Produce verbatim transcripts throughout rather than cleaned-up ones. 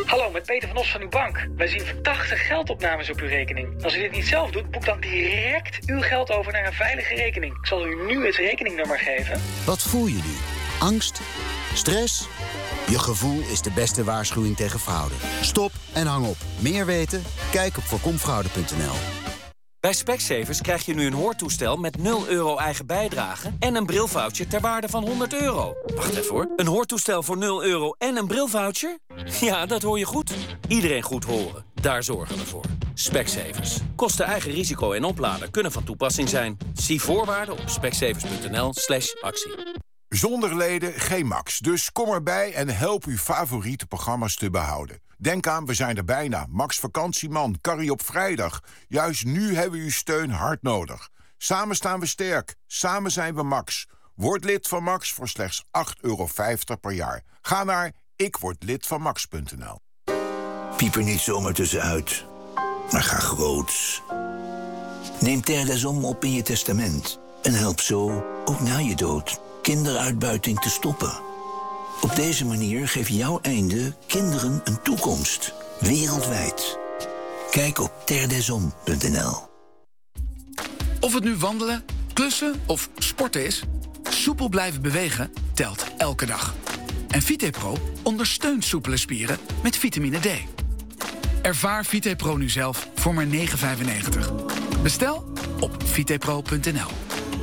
Hallo, met Peter van Os van uw bank. Wij zien verdachte geldopnames op uw rekening. Als u dit niet zelf doet, boek dan direct uw geld over naar een veilige rekening. Ik zal u nu het rekeningnummer geven. Wat voel je nu? Angst? Stress? Je gevoel is de beste waarschuwing tegen fraude. Stop en hang op. Meer weten? Kijk op voorkomfraude punt n l. Bij Specsavers krijg je nu een hoortoestel met nul euro eigen bijdrage en een brilvoucher ter waarde van honderd euro. Wacht even hoor. Een hoortoestel voor nul euro en een brilvoucher? Ja, dat hoor je goed. Iedereen goed horen. Daar zorgen we voor. Specsavers. Kosten eigen risico en oplader kunnen van toepassing zijn. Zie voorwaarden op specsavers punt n l slash actie. Zonder leden geen Max. Dus kom erbij en help uw favoriete programma's te behouden. Denk aan, we zijn er bijna. Max Vakantieman, Carrie op vrijdag. Juist nu hebben we uw steun hard nodig. Samen staan we sterk. Samen zijn we Max. Word lid van Max voor slechts acht euro vijftig per jaar. Ga naar ikwordlidvanmax punt n l. Piep er niet zomaar tussenuit, maar ga groots. Neem Terre des Hommes op in je testament. En help zo, ook na je dood, kinderuitbuiting te stoppen. Op deze manier geeft jouw einde kinderen een toekomst. Wereldwijd. Kijk op terre des hommes punt n l. Of het nu wandelen, klussen of sporten is, soepel blijven bewegen telt elke dag. En VitePro ondersteunt soepele spieren met vitamine D. Ervaar VitePro nu zelf voor maar negen vijfennegentig. Bestel op vitepro punt n l.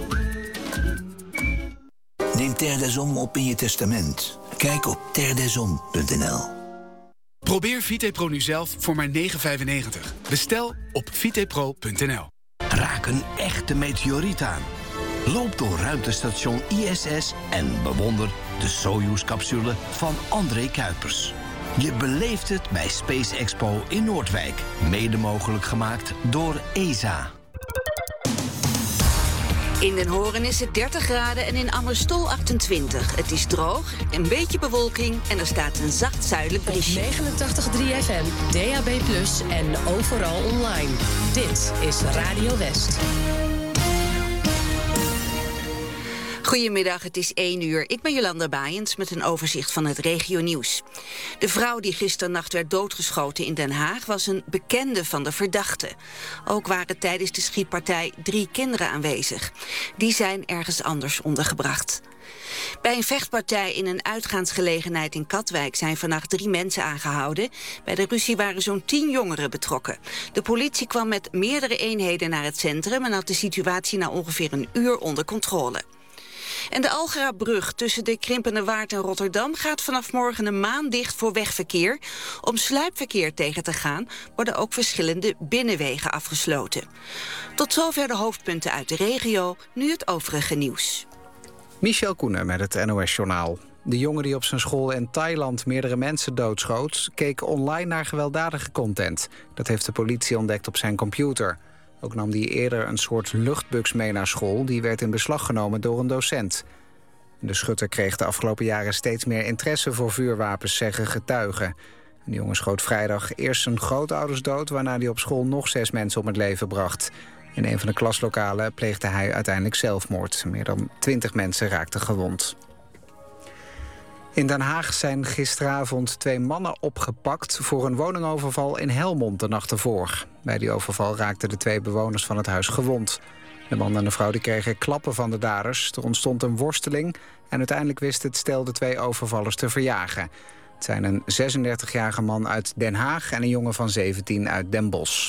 Neem Terre des Hommes op in je testament. Kijk op terre des hommes punt n l. Probeer VitePro nu zelf voor maar negen vijfennegentig. Bestel op vitepro punt n l. Raak een echte meteoriet aan. Loop door ruimtestation I S S en bewonder de Soyuz-capsule van André Kuipers. Je beleeft het bij Space Expo in Noordwijk. Mede mogelijk gemaakt door E S A. In Den Horen is het dertig graden en in Amersfoort achtentwintig. Het is droog, een beetje bewolking en er staat een zacht zuidelijk briesje. negenentachtig komma drie F M, D A B plus, en overal online. Dit is Radio West. Goedemiddag, het is één uur. Ik ben Jolanda Baaiens met een overzicht van het regionieuws. De vrouw die gisternacht werd doodgeschoten in Den Haag was een bekende van de verdachte. Ook waren tijdens de schietpartij drie kinderen aanwezig. Die zijn ergens anders ondergebracht. Bij een vechtpartij in een uitgaansgelegenheid in Katwijk zijn vannacht drie mensen aangehouden. Bij de ruzie waren zo'n tien jongeren betrokken. De politie kwam met meerdere eenheden naar het centrum en had de situatie na ongeveer een uur onder controle. En de Algerabrug tussen de Krimpende Waard en Rotterdam gaat vanaf morgen een maand dicht voor wegverkeer. Om sluipverkeer tegen te gaan worden ook verschillende binnenwegen afgesloten. Tot zover de hoofdpunten uit de regio, nu het overige nieuws. Michel Koenen met het N O S-journaal. De jongen die op zijn school in Thailand meerdere mensen doodschoot, keek online naar gewelddadige content. Dat heeft de politie ontdekt op zijn computer. Ook nam hij eerder een soort luchtbugs mee naar school. Die werd in beslag genomen door een docent. De schutter kreeg de afgelopen jaren steeds meer interesse voor vuurwapens, zeggen getuigen. De jongen schoot vrijdag eerst zijn grootouders dood, waarna hij op school nog zes mensen om het leven bracht. In een van de klaslokalen pleegde hij uiteindelijk zelfmoord. Meer dan twintig mensen raakten gewond. In Den Haag zijn gisteravond twee mannen opgepakt voor een woningoverval in Helmond de nacht ervoor. Bij die overval raakten de twee bewoners van het huis gewond. De man en de vrouw die kregen klappen van de daders. Er ontstond een worsteling en uiteindelijk wist het stel de twee overvallers te verjagen. Het zijn een zesendertigjarige man uit Den Haag en een jongen van zeventien uit Den Bosch.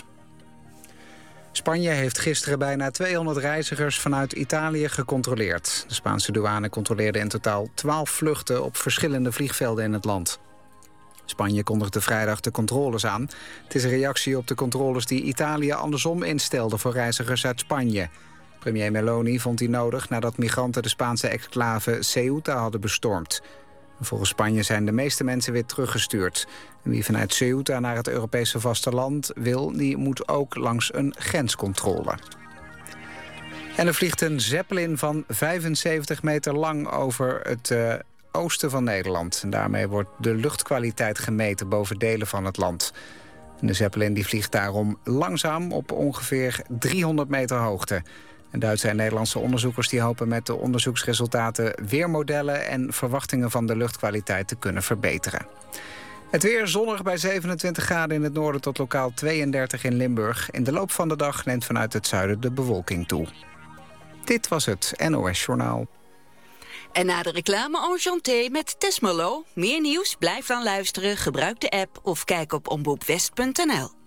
Spanje heeft gisteren bijna tweehonderd reizigers vanuit Italië gecontroleerd. De Spaanse douane controleerde in totaal twaalf vluchten op verschillende vliegvelden in het land. Spanje kondigde vrijdag de controles aan. Het is een reactie op de controles die Italië andersom instelde voor reizigers uit Spanje. Premier Meloni vond die nodig nadat migranten de Spaanse exclave Ceuta hadden bestormd. Volgens Spanje zijn de meeste mensen weer teruggestuurd. En wie vanuit Ceuta naar het Europese vasteland wil, die moet ook langs een grenscontrole. En er vliegt een Zeppelin van vijfenzeventig meter lang over het uh, oosten van Nederland. En daarmee wordt de luchtkwaliteit gemeten boven delen van het land. En de Zeppelin die vliegt daarom langzaam op ongeveer driehonderd meter hoogte. En Duitse en Nederlandse onderzoekers die hopen met de onderzoeksresultaten weermodellen en verwachtingen van de luchtkwaliteit te kunnen verbeteren. Het weer zonnig bij zevenentwintig graden in het noorden tot lokaal tweeëndertig in Limburg. In de loop van de dag neemt vanuit het zuiden de bewolking toe. Dit was het N O S Journaal. En na de reclame enchanté met Tess Merlot. Meer nieuws? Blijf dan luisteren. Gebruik de app of kijk op omroepwest punt n l.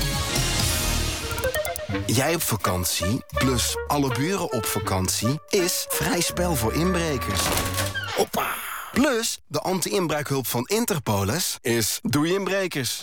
Jij op vakantie, plus alle buren op vakantie, is vrij spel voor inbrekers. Hoppa! Plus, de anti-inbraakhulp van Interpolis is doei inbrekers.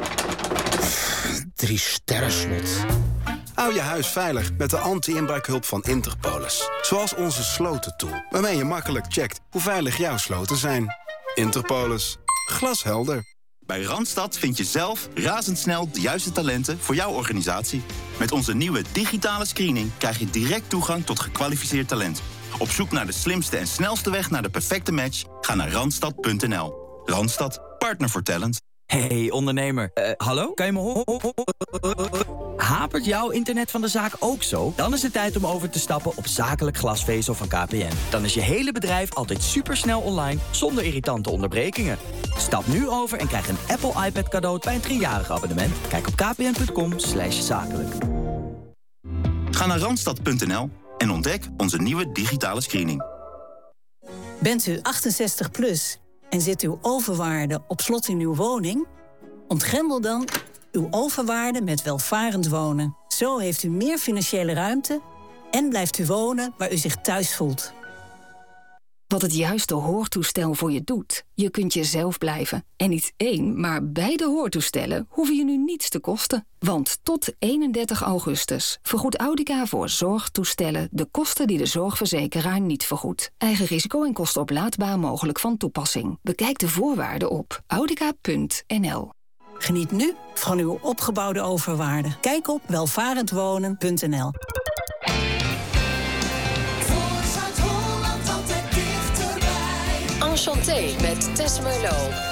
Drie sterren slot. Hou je huis veilig met de anti-inbraakhulp van Interpolis. Zoals onze slotentool, waarmee je makkelijk checkt hoe veilig jouw sloten zijn. Interpolis. Glashelder. Bij Randstad vind je zelf razendsnel de juiste talenten voor jouw organisatie. Met onze nieuwe digitale screening krijg je direct toegang tot gekwalificeerd talent. Op zoek naar de slimste en snelste weg naar de perfecte match? Ga naar randstad punt n l. Randstad, partner voor talent. Hey ondernemer, uh, hallo? Kan je me horen? Hapert jouw internet van de zaak ook zo? Dan is het tijd om over te stappen op zakelijk glasvezel van K P N. Dan is je hele bedrijf altijd supersnel online, zonder irritante onderbrekingen. Stap nu over en krijg een Apple iPad cadeau bij een driejarig abonnement. Kijk op kpn punt com slash zakelijk. Ga naar randstad punt n l en ontdek onze nieuwe digitale screening. Bent u achtenzestig plus en zit uw overwaarde op slot in uw woning? Ontgrendel dan uw overwaarde met welvarend wonen. Zo heeft u meer financiële ruimte en blijft u wonen waar u zich thuis voelt. Wat het juiste hoortoestel voor je doet. Je kunt jezelf blijven. En niet één, maar beide hoortoestellen hoeven je nu niets te kosten. Want tot eenendertig augustus vergoedt Audica voor zorgtoestellen de kosten die de zorgverzekeraar niet vergoedt. Eigen risico en kosten oplaadbaar mogelijk van toepassing. Bekijk de voorwaarden op audica punt n l. Geniet nu van uw opgebouwde overwaarde. Kijk op welvarendwonen punt n l. Enchanté met Tess Merlot.